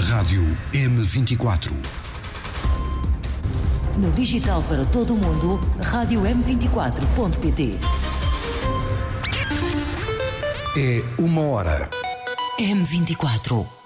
Rádio M24. No digital para todo o mundo, rádio m24.pt. É 1 hora. M24.